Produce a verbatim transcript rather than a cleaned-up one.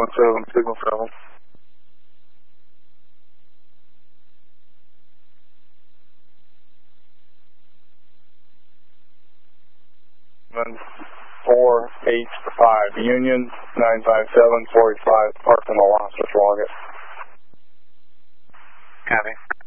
one seven, signal seven. four eight five, Union, nine five seven, four eight five, park in the loss, let's log it. Copy.